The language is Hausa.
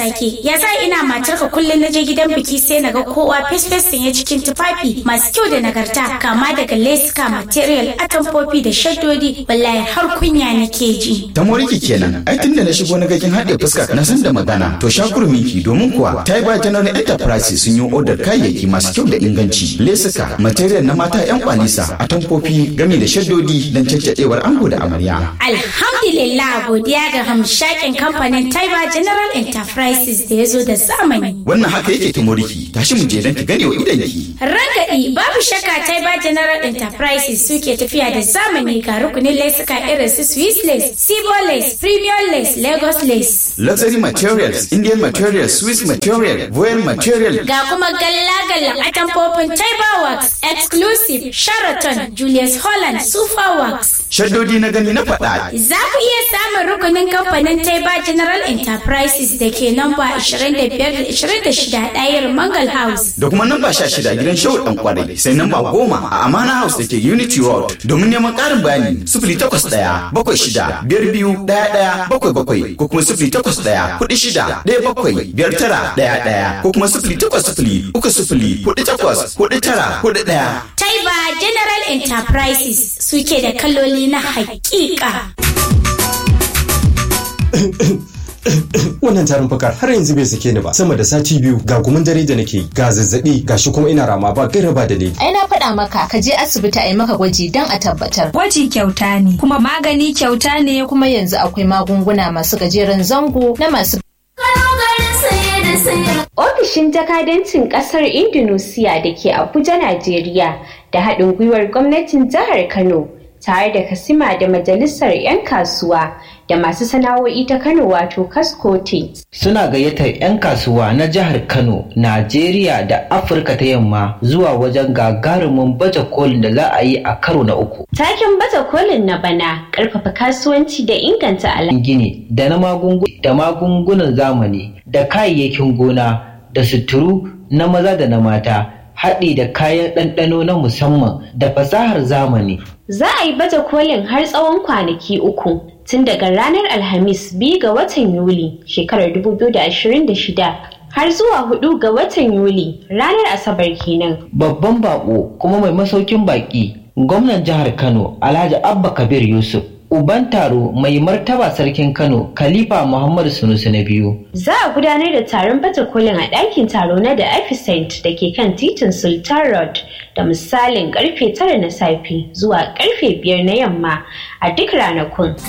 sake. Ya sa ina matarka kullum na je gidan biki sai naga kowa fes-fes sanye cikin tufafi masu kyau da nagarta, kama daga leska, material, atamfofi da shaddodi. Wallahi har kunya nake ji. Ta moriki kenan. Ai tunda na shigo na ga kin haɗe fuska na san da magana. To shakurminki domin kuwa Taiba General Enterprise sun yi odar kayayyaki masu kyau da inganci. Lesuka, material na mata 'yan kwalisa, atamfofi gami da shaddodi don caccadewar ango da amarya. Alhamdulillah, godiya ga hamshakin kamfanin Taiba General Enterprises da ya zo da zamani. Wannan haka yake ta moriki. Tashi mu je don ki gane wa idanki. Rangadi babu shakka Taiba General Enterprises suke tafiya da zamani ga rukunin lesuka irin su Swiss lace, Sibo lace, Premium lace, Lagos lace. Luxury materials, Indian materials, Swiss material, Voyage material. Ga kuma galla-gallan atamfofin Taiba Works, Exclusive, Sheraton, Julius Holland, Super Works. Shaddodi na gani na faɗa. Za ku iya samun rukunin kamfanin Taiba General Enterprises da ke namba 25-26 ɗayar Mangal House. Da kuma namba 16 gidan Shehu ɗan kwarai, sai namba 10 a Amana House da ke Unity Road. Domin neman ƙarin bayani 081-76-22-11-77 ko kuma 081-46-17-59-11 ko kuma 080-30-48-4941. Taiba General Enterprises suke da kaloli na haƙiƙa. Wannan tarin fakar har yanzu bai sake ni ba, sama da sati biyu ga gumin dare da nake, ga zazzabi, gashi kuma ina rama ba gaira ba dalili. Ai na faɗa maka ka je asibiti a yi maka gwaji don a tabbatar. Gwaji kyauta ne, kuma magani kyauta ne, kuma yanzu akwai magunguna masu gajeren zango na masu Ofishin jakadancin ƙasar Indonesia da ke Abuja, Najeriya da haɗin gwiwar gwamnatin jihar Kano tare da Kasima da Majalisar 'Yan Kasuwa da masu sana'o'i ta Kano wato Kaskote. Suna gayyatar 'yan kasuwa na jihar Kano, Najeriya da Afirka ta Yamma zuwa wajen gagarumin baje kolin da za a yi a karo na 3. Taken baje kolin na bana ƙarfafa kasuwanci da inganta gini da na magungunan zamani da kayayyakin gona da suturu na maza da na mata, haɗi da kayan ɗanɗano na musamman da fasahar zamani. Za a yi baje kolin har tsawon kwanaki 3 tun daga ranar Alhamis 2 ga watan Yuli shekarar 2026 har zuwa 4 ga watan Yuli ranar Asabar kenan. Babban bako kuma mai masaukin baki gwamnan jihar Kano Alhaji Abba Kabir Yusuf. Uban taro mai martaba sarkin Kano Khalifa Muhammadu Sunusi na 2. Za a gudanar da taron baje kolin a ɗakin taro na The Epicent da ke kan titin Sultan Road da misalin karfe 9 na safe zuwa karfe 5 na yamma a duk ranakun.